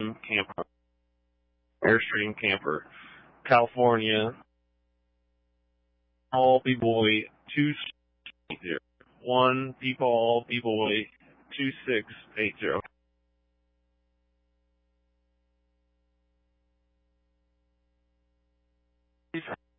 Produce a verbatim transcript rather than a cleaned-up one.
Airstream Camper. Airstream Camper. California. All B-Boy two six eight zero. One People B-Boy two six eight zero. Please